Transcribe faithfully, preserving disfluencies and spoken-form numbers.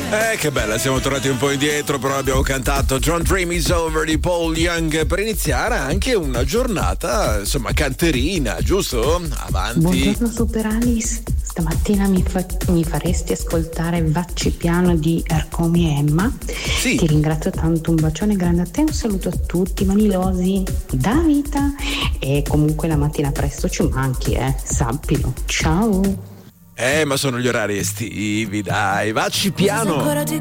Eh, che bella, siamo tornati un po' indietro, però abbiamo cantato Don't Dream Is Over di Paul Young per iniziare anche una giornata, insomma, canterina, giusto? Avanti. Buongiorno Super Alice, stamattina mi, fa- mi faresti ascoltare Vacci Piano di Ercomi e Emma? Sì. Ti ringrazio tanto, un bacione grande a te, un saluto a tutti, manilosi, da vita, e comunque la mattina presto ci manchi, eh, sappilo, ciao! Eh, ma sono gli orari estivi, dai, vacci piano.